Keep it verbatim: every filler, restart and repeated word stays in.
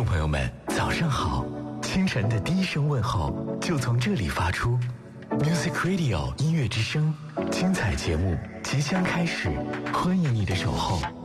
众朋友们，早上好！清晨的第一声问候就从这里发出。Music Radio 音乐之声，精彩节目即将开始，欢迎你的守候。